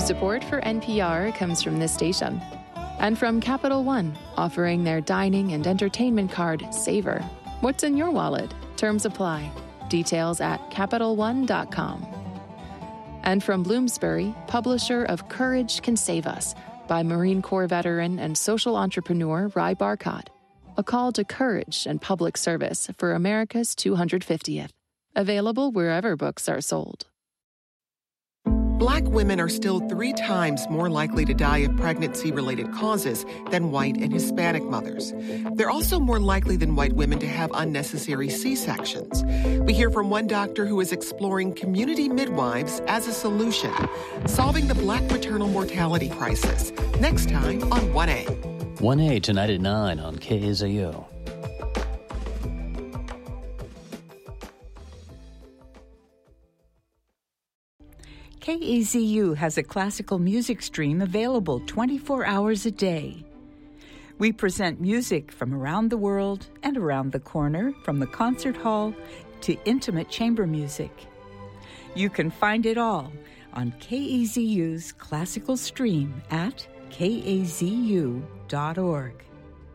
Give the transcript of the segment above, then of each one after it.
Support for NPR comes from this station and from Capital One, offering their dining and entertainment card, Savor. What's in your wallet? Terms apply. Details at CapitalOne.com. And from Bloomsbury, publisher of Courage Can Save Us by Marine Corps veteran and social entrepreneur Ry Barcott. A call to courage and public service for America's 250th. Available wherever books are sold. Black women are still 3 times more likely to die of pregnancy-related causes than white and Hispanic mothers. They're also more likely than white women to have unnecessary C-sections. We hear from one doctor who is exploring community midwives as a solution, solving the Black maternal mortality crisis. Next time on 1A. 1A tonight at 9 on KAZU. KAZU has a classical music stream available 24 hours a day. We present music from around the world and around the corner, from the concert hall to intimate chamber music. You can find it all on KAZU's classical stream at kazu.org.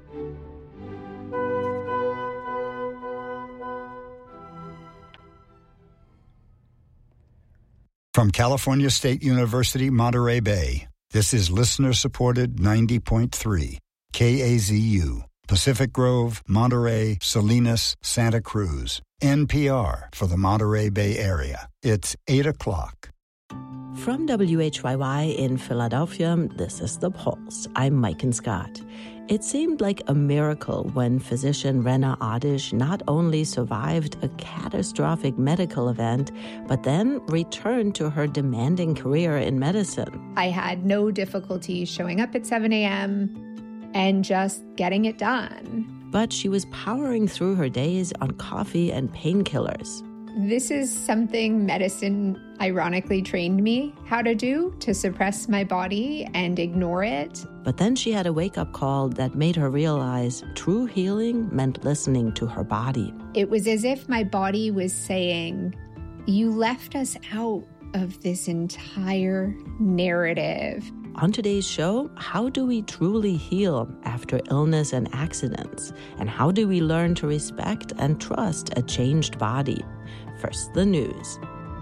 From California State University, Monterey Bay, this is listener-supported 90.3 KAZU, Pacific Grove, Monterey, Salinas, Santa Cruz. NPR for the Monterey Bay Area. It's 8 o'clock. From WHYY in Philadelphia, this is The Pulse. I'm Maiken Scott. It seemed like a miracle when physician Rena Oddish not only survived a catastrophic medical event, but then returned to her demanding career in medicine. I had no difficulty showing up at 7 a.m. and just getting it done. But she was powering through her days on coffee and painkillers. This is something medicine ironically trained me how to do, to suppress my body and ignore it. But then she had a wake-up call that made her realize true healing meant listening to her body. It was as if my body was saying, you left us out of this entire narrative. On today's show, how do we truly heal after illness and accidents? And how do we learn to respect and trust a changed body? First, the news.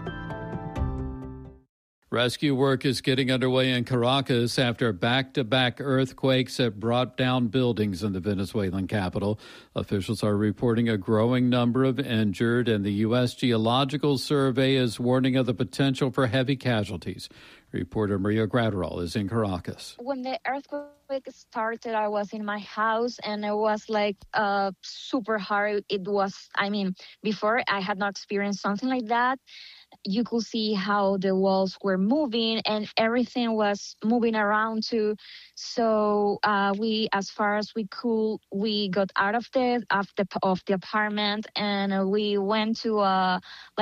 Rescue work is getting underway in Caracas after back-to-back earthquakes have brought down buildings in the Venezuelan capital. Officials are reporting a growing number of injured, and the U.S. Geological Survey is warning of the potential for heavy casualties. Reporter Maria Graterol is in Caracas. When the earthquake started, I was in my house, and it was like super hard. It was, before I had not experienced something like that. You could see how the walls were moving and everything was moving around too. So we, as far as we could, we got out of the apartment and we went to a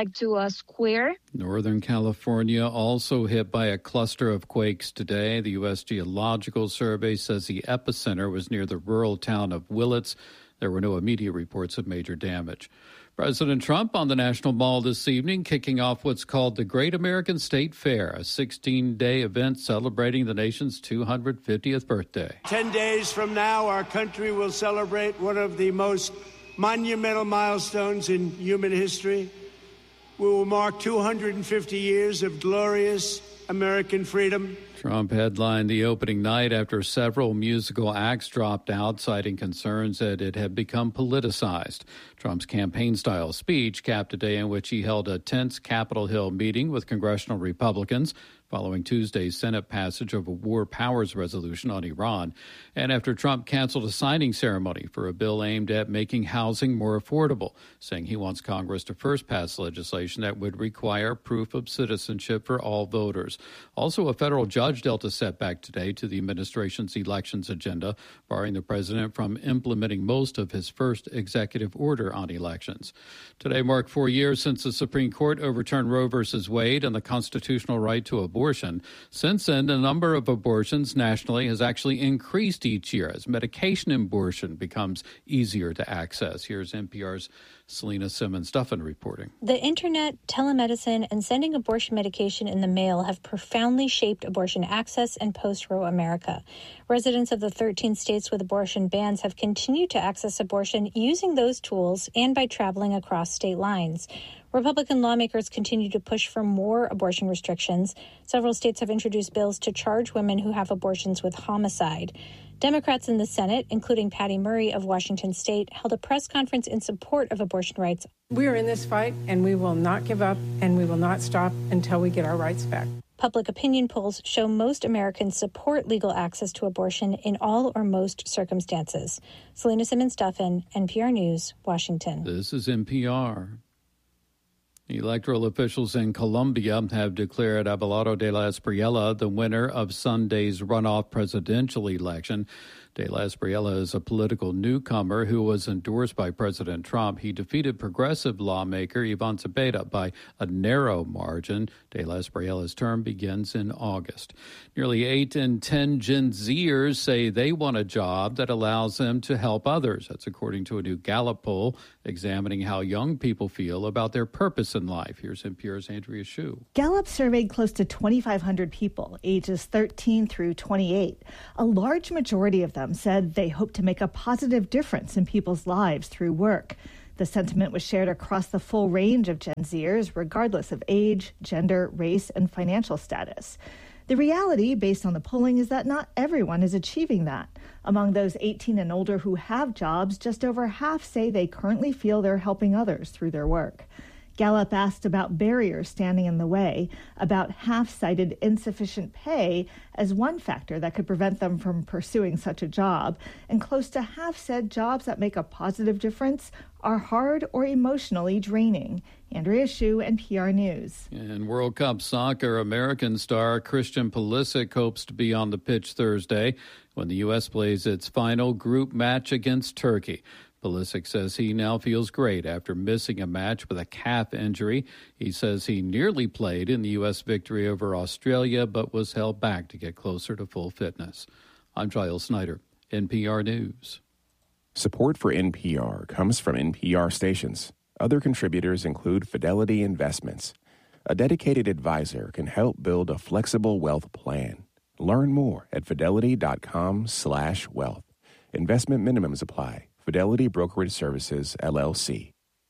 square. Northern California also hit by a cluster of quakes today. The U.S. Geological Survey says the epicenter was near the rural town of Willits. There were no immediate reports of major damage. President Trump on the National Mall this evening, kicking off what's called the Great American State Fair, a 16-day event celebrating the nation's 250th birthday. 10 days from now, our country will celebrate one of the most monumental milestones in human history. We will mark 250 years of glorious American freedom. Trump headlined the opening night after several musical acts dropped out, citing concerns that it had become politicized. Trump's campaign-style speech capped a day in which he held a tense Capitol Hill meeting with congressional Republicans following Tuesday's Senate passage of a war powers resolution on Iran, and after Trump canceled a signing ceremony for a bill aimed at making housing more affordable, saying he wants Congress to first pass legislation that would require proof of citizenship for all voters. Also, a federal judge dealt a setback today to the administration's elections agenda, barring the president from implementing most of his first executive order on elections. Today marked 4 years since the Supreme Court overturned Roe v. Wade and the constitutional right to abortion. Since then, the number of abortions nationally has actually increased each year as medication abortion becomes easier to access. Here's NPR's Selena Simmons-Duffin reporting. The internet, telemedicine, and sending abortion medication in the mail have profoundly shaped abortion access in post-Roe America. Residents of the 13 states with abortion bans have continued to access abortion using those tools and by traveling across state lines. Republican lawmakers continue to push for more abortion restrictions. Several states have introduced bills to charge women who have abortions with homicide. Democrats in the Senate, including Patty Murray of Washington State, held a press conference in support of abortion rights. We are in this fight, and we will not give up, and we will not stop until we get our rights back. Public opinion polls show most Americans support legal access to abortion in all or most circumstances. Selena Simmons-Duffin, NPR News, Washington. This is NPR. Electoral officials in Colombia have declared Abelardo de la Espriella the winner of Sunday's runoff presidential election. De la Espriella is a political newcomer who was endorsed by President Trump. He defeated progressive lawmaker Ivan Cepeda by a narrow margin. De la Espriella's term begins in August. Nearly 8 in 10 Gen Zers say they want a job that allows them to help others. That's according to a new Gallup poll examining how young people feel about their purpose in life. Here's NPR's Andrea Hsu. Gallup surveyed close to 2,500 people, ages 13 through 28. A large majority of them said they hope to make a positive difference in people's lives through work. The sentiment was shared across the full range of Gen Zers, regardless of age, gender, race, and financial status. The reality, based on the polling, is that not everyone is achieving that. Among those 18 and older who have jobs, just over half say they currently feel they're helping others through their work. Gallup asked about barriers standing in the way. About half cited insufficient pay as one factor that could prevent them from pursuing such a job, and close to half said jobs that make a positive difference are hard or emotionally draining. Andrea Hsu, NPR News. In World Cup soccer, American star Christian Pulisic hopes to be on the pitch Thursday when the U.S. plays its final group match against Turkey. Pulisic says he now feels great after missing a match with a calf injury. He says he nearly played in the U.S. victory over Australia, but was held back to get closer to full fitness. I'm Giles Snyder, NPR News. Support for NPR comes from NPR stations. Other contributors include Fidelity Investments. A dedicated advisor can help build a flexible wealth plan. Learn more at fidelity.com/wealth. Investment minimums apply. Fidelity Brokerage Services, LLC.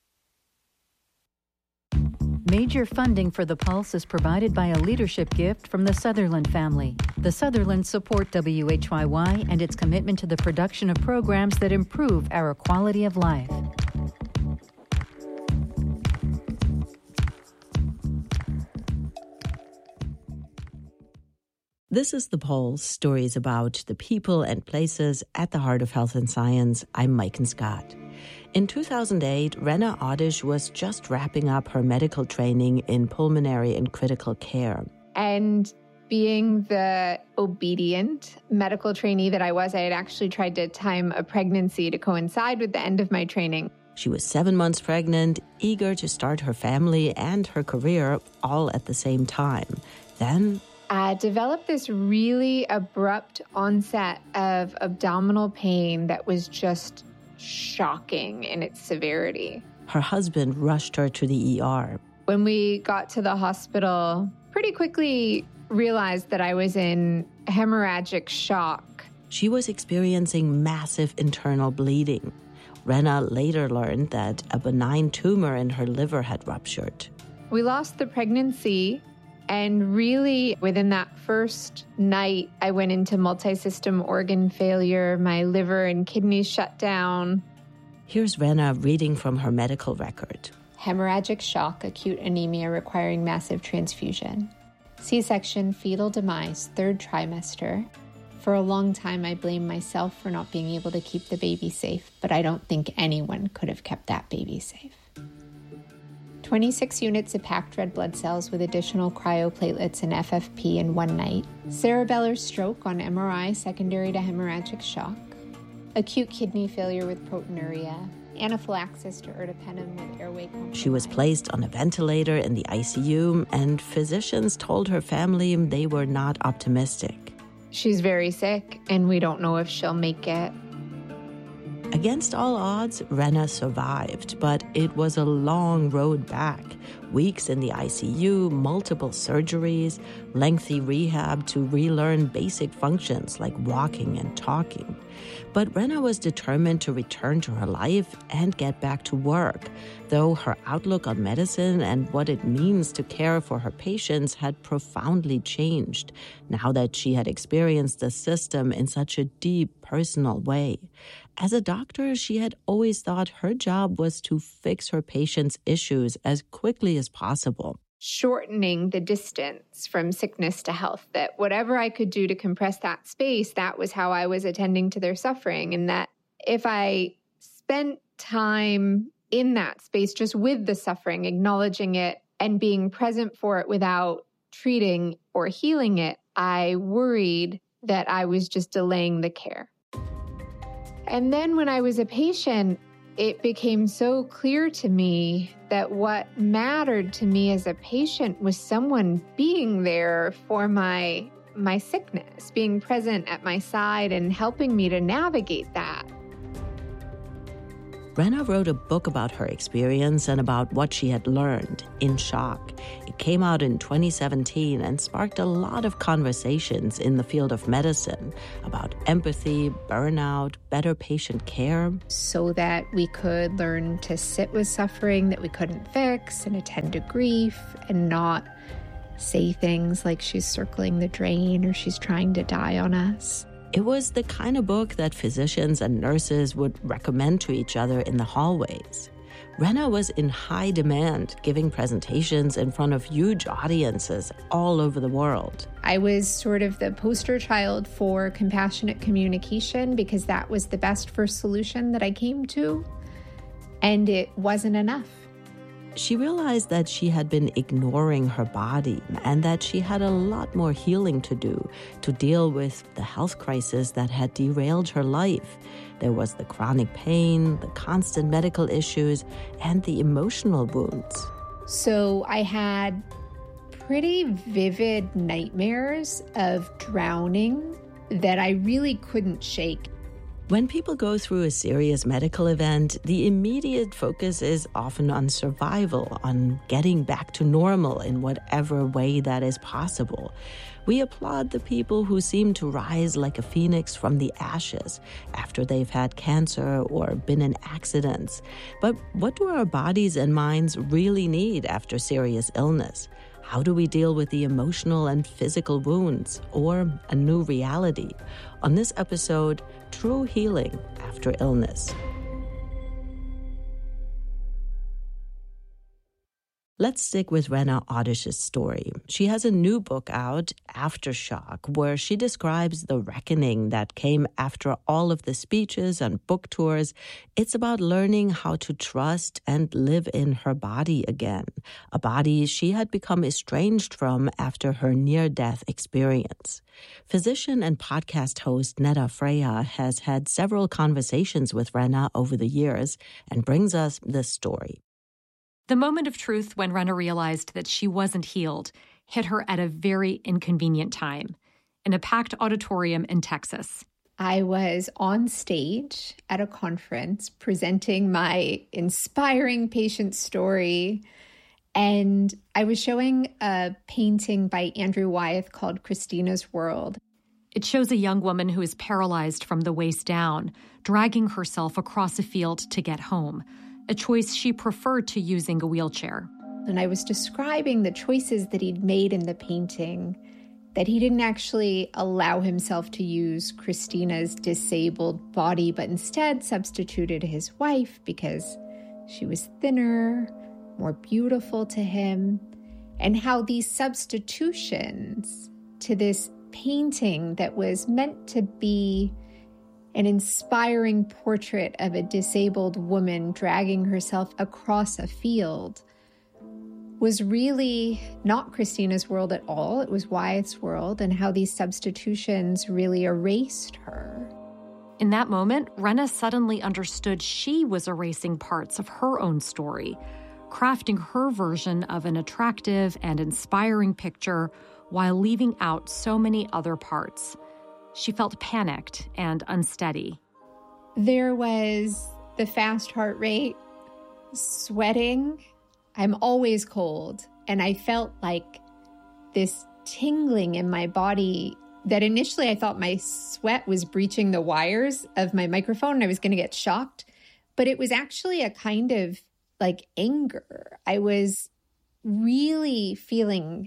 Major funding for The Pulse is provided by a leadership gift from the Sutherland family. The Sutherlands support WHYY and its commitment to the production of programs that improve our quality of life. This is The Pulse, stories about the people and places at the heart of health and science. I'm Maiken Scott. In 2008, Rena Oddish was just wrapping up her medical training in pulmonary and critical care. And being the obedient medical trainee that I was, I had actually tried to time a pregnancy to coincide with the end of my training. She was 7 months pregnant, eager to start her family and her career all at the same time. Then I developed this really abrupt onset of abdominal pain that was just shocking in its severity. Her husband rushed her to the ER. When we got to the hospital, pretty quickly realized that I was in hemorrhagic shock. She was experiencing massive internal bleeding. Rena later learned that a benign tumor in her liver had ruptured. We lost the pregnancy. And really, within that first night, I went into multi-system organ failure. My liver and kidneys shut down. Here's Rena reading from her medical record. Hemorrhagic shock, acute anemia requiring massive transfusion. C-section, fetal demise, 3rd trimester. For a long time, I blamed myself for not being able to keep the baby safe, but I don't think anyone could have kept that baby safe. 26 units of packed red blood cells with additional cryoplatelets and FFP in one night. Cerebellar stroke on MRI secondary to hemorrhagic shock. Acute kidney failure with proteinuria. Anaphylaxis to ertapenem with airway compromise. She was placed on a ventilator in the ICU, and physicians told her family they were not optimistic. She's very sick, and we don't know if she'll make it. Against all odds, Rena survived, but it was a long road back. Weeks in the ICU, multiple surgeries, lengthy rehab to relearn basic functions like walking and talking. But Rena was determined to return to her life and get back to work, though her outlook on medicine and what it means to care for her patients had profoundly changed now that she had experienced the system in such a deep, personal way. As a doctor, she had always thought her job was to fix her patients' issues as quickly as possible. Shortening the distance from sickness to health, that whatever I could do to compress that space, that was how I was attending to their suffering. And that if I spent time in that space just with the suffering, acknowledging it and being present for it without treating or healing it, I worried that I was just delaying the care. And then when I was a patient, it became so clear to me that what mattered to me as a patient was someone being there for my sickness, being present at my side and helping me to navigate that. Rena wrote a book about her experience and about what she had learned, In Shock. It came out in 2017 and sparked a lot of conversations in the field of medicine about empathy, burnout, better patient care. So that we could learn to sit with suffering that we couldn't fix and attend to grief and not say things like she's circling the drain or she's trying to die on us. It was the kind of book that physicians and nurses would recommend to each other in the hallways. Rena was in high demand, giving presentations in front of huge audiences all over the world. I was sort of the poster child for compassionate communication because that was the best first solution that I came to, and it wasn't enough. She realized that she had been ignoring her body and that she had a lot more healing to do to deal with the health crisis that had derailed her life. There was the chronic pain, the constant medical issues, and the emotional wounds. So I had pretty vivid nightmares of drowning that I really couldn't shake. When people go through a serious medical event, the immediate focus is often on survival, on getting back to normal in whatever way that is possible. We applaud the people who seem to rise like a phoenix from the ashes after they've had cancer or been in accidents. But what do our bodies and minds really need after serious illness? How do we deal with the emotional and physical wounds or a new reality? On this episode, True Healing After Illness. Let's stick with Rena Oddish's story. She has a new book out, Aftershock, where she describes the reckoning that came after all of the speeches and book tours. It's about learning how to trust and live in her body again, a body she had become estranged from after her near-death experience. Physician and podcast host Netta Freya has had several conversations with Rena over the years and brings us this story. The moment of truth when Rena realized that she wasn't healed hit her at a very inconvenient time, in a packed auditorium in Texas. I was on stage at a conference presenting my inspiring patient story, and I was showing a painting by Andrew Wyeth called Christina's World. It shows a young woman who is paralyzed from the waist down, dragging herself across a field to get home, a choice she preferred to using a wheelchair. And I was describing the choices that he'd made in the painting, that he didn't actually allow himself to use Christina's disabled body, but instead substituted his wife because she was thinner, more beautiful to him, and how these substitutions to this painting that was meant to be an inspiring portrait of a disabled woman dragging herself across a field was really not Christina's world at all. It was Wyeth's world, and how these substitutions really erased her. In that moment, Rena suddenly understood she was erasing parts of her own story, crafting her version of an attractive and inspiring picture while leaving out so many other parts. She felt panicked and unsteady. There was the fast heart rate, sweating. I'm always cold. And I felt like this tingling in my body that initially I thought my sweat was breaching the wires of my microphone and I was going to get shocked. But it was actually a kind of like anger. I was really feeling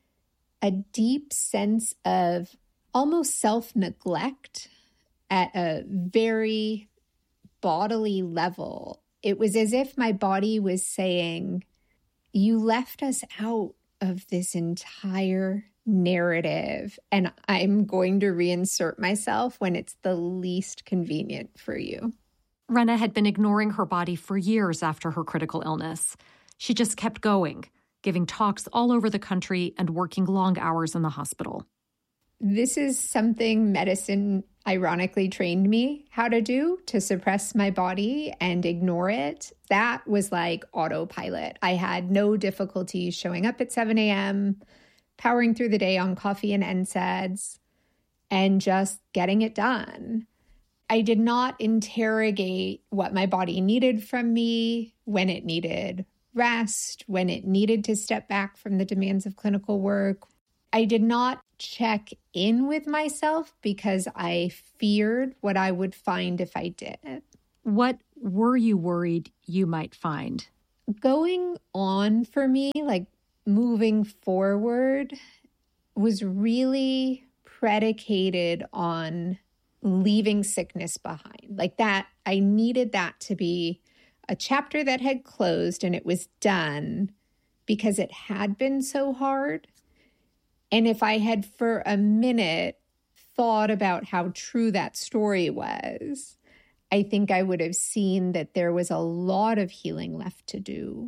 a deep sense of almost self-neglect at a very bodily level. It was as if my body was saying, you left us out of this entire narrative, and I'm going to reinsert myself when it's the least convenient for you. Rena had been ignoring her body for years after her critical illness. She just kept going, giving talks all over the country and working long hours in the hospital. This is something medicine ironically trained me how to do, to suppress my body and ignore it. That was like autopilot. I had no difficulty showing up at 7 a.m., powering through the day on coffee and NSAIDs, and just getting it done. I did not interrogate what my body needed from me, when it needed rest, when it needed to step back from the demands of clinical work. I did not check in with myself because I feared what I would find if I did. What were you worried you might find? Going on for me, like moving forward, was really predicated on leaving sickness behind. Like that, I needed that to be a chapter that had closed and it was done because it had been so hard. And if I had for a minute thought about how true that story was, I think I would have seen that there was a lot of healing left to do.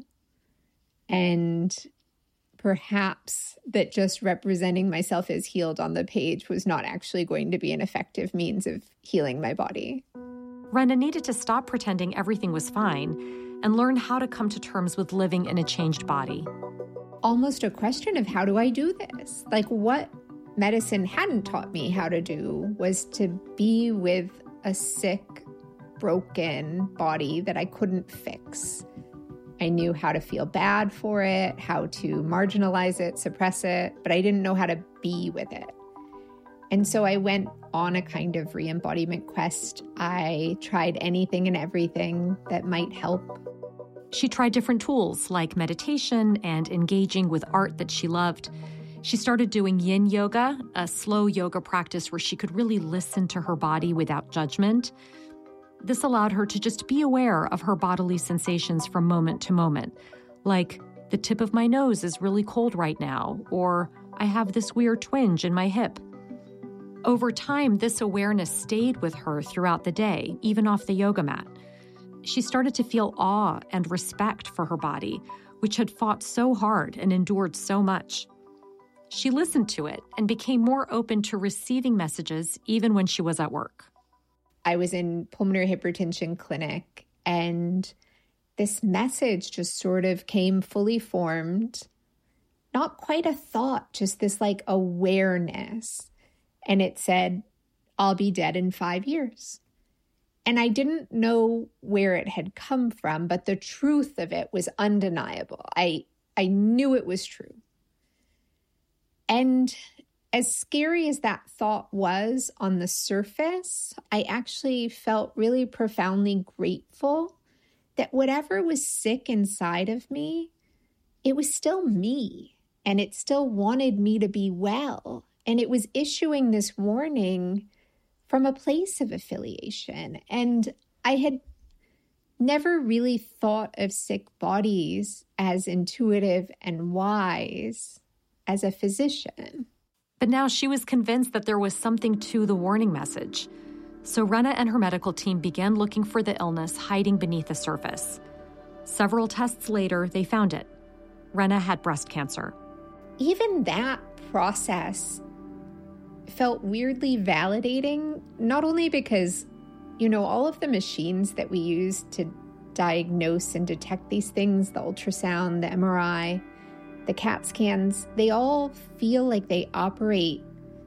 And perhaps that just representing myself as healed on the page was not actually going to be an effective means of healing my body. Rena needed to stop pretending everything was fine and learn how to come to terms with living in a changed body. Almost a question of how do I do this? Like what medicine hadn't taught me how to do was to be with a sick, broken body that I couldn't fix. I knew how to feel bad for it, how to marginalize it, suppress it, but I didn't know how to be with it. And so I went on a kind of re-embodiment quest. I tried anything and everything that might help. She tried different tools like meditation and engaging with art that she loved. She started doing yin yoga, a slow yoga practice where she could really listen to her body without judgment. This allowed her to just be aware of her bodily sensations from moment to moment, like the tip of my nose is really cold right now, or I have this weird twinge in my hip. Over time, this awareness stayed with her throughout the day, even off the yoga mat. She started to feel awe and respect for her body, which had fought so hard and endured so much. She listened to it and became more open to receiving messages even when she was at work. I was in pulmonary hypertension clinic, and this message just sort of came fully formed. Not quite a thought, just this like awareness. And it said, I'll be dead in 5 years. And I didn't know where it had come from, but the truth of it was undeniable. I knew it was true. And as scary as that thought was on the surface, I actually felt really profoundly grateful that whatever was sick inside of me, it was still me, and it still wanted me to be well. And it was issuing this warning from a place of affiliation. And I had never really thought of sick bodies as intuitive and wise as a physician. But now she was convinced that there was something to the warning message. So Rena and her medical team began looking for the illness hiding beneath the surface. Several tests later, they found it. Rena had breast cancer. Even that process felt weirdly validating, not only because, all of the machines that we use to diagnose and detect these things, the ultrasound, the MRI, the CAT scans, they all feel like they operate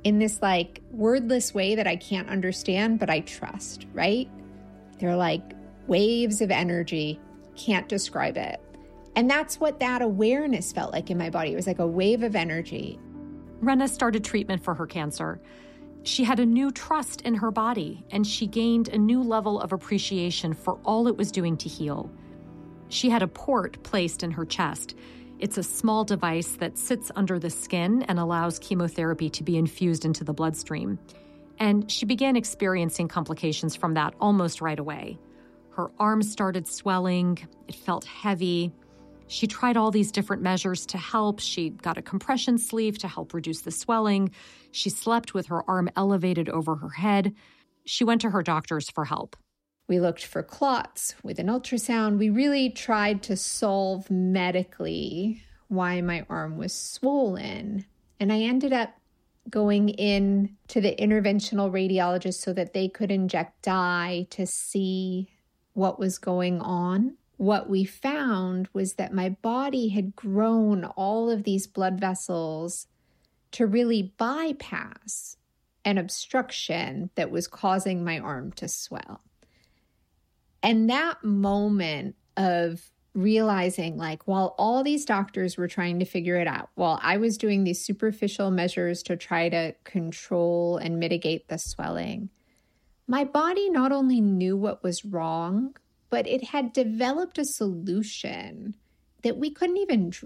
in this like wordless way that I can't understand, but I trust, right? They're like waves of energy, can't describe it. And that's what that awareness felt like in my body. It was like a wave of energy. Rena started treatment for her cancer. She had a new trust in her body, and she gained a new level of appreciation for all it was doing to heal. She had a port placed in her chest. It's a small device that sits under the skin and allows chemotherapy to be infused into the bloodstream. And she began experiencing complications from that almost right away. Her arms started swelling. It felt heavy. She tried all these different measures to help. She got a compression sleeve to help reduce the swelling. She slept with her arm elevated over her head. She went to her doctors for help. We looked for clots with an ultrasound. We really tried to solve medically why my arm was swollen. And I ended up going in to the interventional radiologist so that they could inject dye to see what was going on. What we found was that my body had grown all of these blood vessels to really bypass an obstruction that was causing my arm to swell. And that moment of realizing, like, while all these doctors were trying to figure it out, while I was doing these superficial measures to try to control and mitigate the swelling, my body not only knew what was wrong, but it had developed a solution that we couldn't even